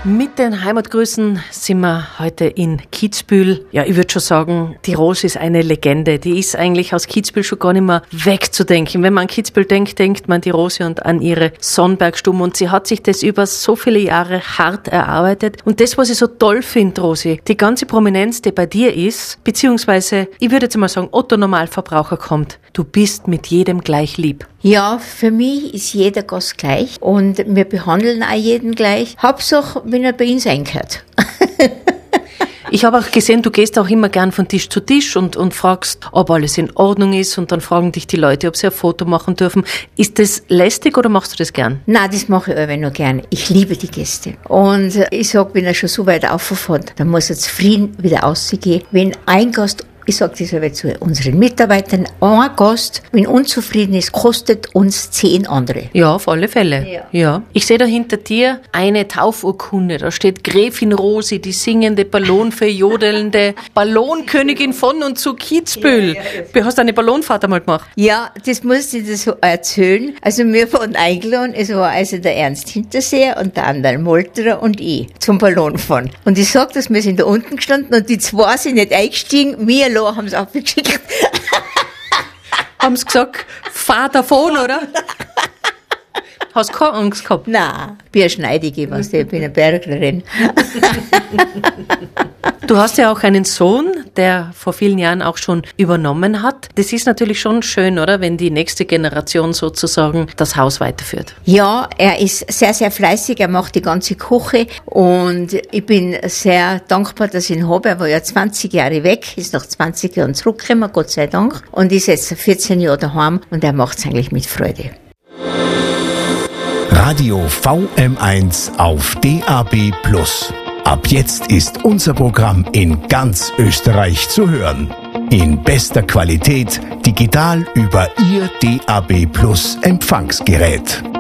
Mit den Heimatgrüßen sind wir heute in Kitzbühel. Ja, ich würde schon sagen, die Rose ist eine Legende. Die ist eigentlich aus Kitzbühel schon gar nicht mehr wegzudenken. Wenn man an Kitzbühel denkt, denkt man an die Rose und an ihre Sonnbergstube. Und sie hat sich das über so viele Jahre hart erarbeitet. Und das, was ich so toll finde, Rosi, die ganze Prominenz, die bei dir ist, beziehungsweise, ich würde jetzt mal sagen, Otto Normalverbraucher kommt. Du bist mit jedem gleich lieb. Ja, für mich ist jeder Gast gleich und wir behandeln auch jeden gleich. Hauptsache, wenn er bei uns einkehrt. Ich habe auch gesehen, du gehst auch immer gern von Tisch zu Tisch und fragst, ob alles in Ordnung ist, und dann fragen dich die Leute, ob sie ein Foto machen dürfen. Ist das lästig oder machst du das gern? Nein, das mache ich aber nur gern. Ich liebe die Gäste. Und ich sage, wenn er schon so weit aufgefährt, dann muss er zufrieden wieder rausgehen. Wenn ein Gast, ich sage das aber zu unseren Mitarbeitern, ein Gast, wenn unzufrieden ist, kostet uns 10 andere. Ja, auf alle Fälle. Ja. Ich sehe da hinter dir eine Taufurkunde. Da steht Gräfin Rosi, die singende, ballonverjodelnde Ballonkönigin von und zu Kitzbühel. Du hast eine Ballonfahrt einmal gemacht. Ja, das musste ich dir so erzählen. Also wir wurden eingeladen, es war also der Ernst Hinterseher und der Anderl Molterer und ich zum Ballonfahren. Und ich sag das, wir sind da unten gestanden und die zwei sind nicht eingestiegen, wir haben sie abgeschickt. Haben sie gesagt, fahr davon, oder? Hast du keine Angst gehabt? Nein, ich bin eine Schneidige, ich bin eine Berglerin. Du hast ja auch einen Sohn, der vor vielen Jahren auch schon übernommen hat. Das ist natürlich schon schön, oder? Wenn die nächste Generation sozusagen das Haus weiterführt. Ja, er ist sehr, sehr fleißig. Er macht die ganze Küche und ich bin sehr dankbar, dass ich ihn habe. Er war ja 20 Jahre weg, ist nach 20 Jahren zurückgekommen, Gott sei Dank, und ist jetzt 14 Jahre daheim und er macht es eigentlich mit Freude. Radio VM1 auf DAB+. Ab jetzt ist unser Programm in ganz Österreich zu hören. In bester Qualität, digital über Ihr DAB+ Empfangsgerät.